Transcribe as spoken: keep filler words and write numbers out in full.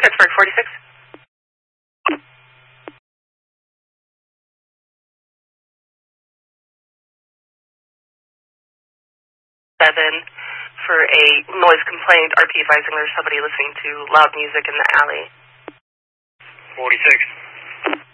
Pittsburgh forty-six. Seven for a noise complaint. R P advising there's somebody listening to loud music in the alley. forty-six.